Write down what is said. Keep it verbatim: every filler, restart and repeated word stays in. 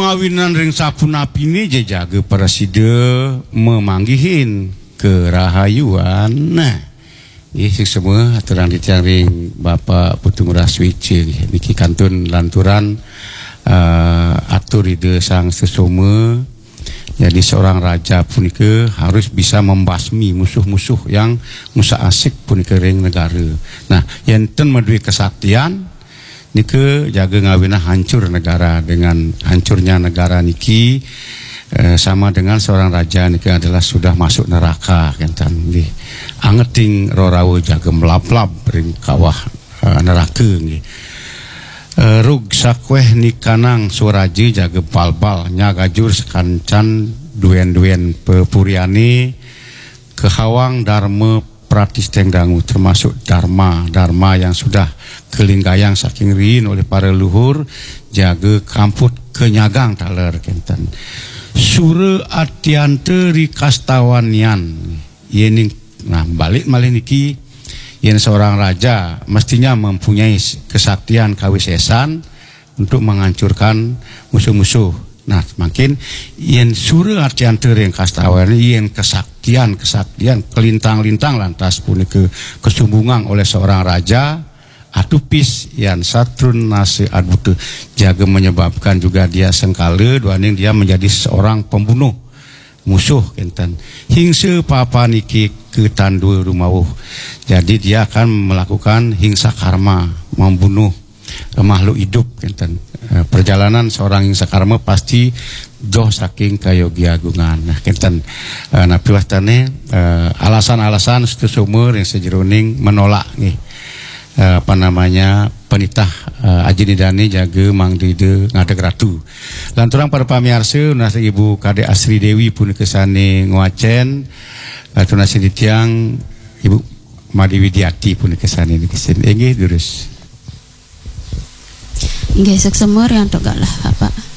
ngawinan ring sapunapi ini jaga presiden memanggihin kerahayuan. Nah, ini semua aturan ditiang Bapak Putu Ngurah Suici niki kantun lanturan uh, atur ide sang sesoma. Jadi seorang raja punika harus bisa membasmi musuh-musuh yang musa asik punika ring negara. Nah, enten madui kesaktian nike jaga ngawina hancur negara. Dengan hancurnya negara niki eh, sama dengan seorang raja niki adalah sudah masuk neraka kentan nggih. Angeting rorawe jaga melaplap ring kawah eh, neraka nggih. Uh, rug sakweh nikanang suraji jaga balbal nyagajur sekancan duen-duen pepuriani kehawang dharma pratisteng dangu termasuk dharma dharma yang sudah kelinggayang saking rin oleh para luhur jaga kamput kenyagang taler kenten sura atiante rikastawanian yening nah balik malih niki yang seorang raja mestinya mempunyai kesaktian kawisesan untuk menghancurkan musuh-musuh. Nah, makin yang sura artian tering kastawan yang kesaktian kesaktian kelintang-lintang lantas pun ke kesumbungan oleh seorang raja atupis yang satrun nasi adutu jaga menyebabkan juga dia sengkala duaning dia menjadi seorang pembunuh musuh kenten hingsa papa niki ke tandu rumawuh. Jadi dia akan melakukan hingsa karma, membunuh makhluk hidup kenten. Perjalanan seorang hingsa karma pasti jauh saking kayogi agungan. Nah kenten napi wastane alasan-alasan sumur yang sejeroning menolak nih apa namanya penitah uh, Ajinidani jaga Mang Dide ngadeg ratu. Lanturang para pamiarsa nasi Ibu Kade Asri Dewi pun kesane nguacen uh, tunasi ditiang Ibu Madi Widiati pun kesane dikesen. Enggih durus. Nggih sek semur yang togalah Bapak.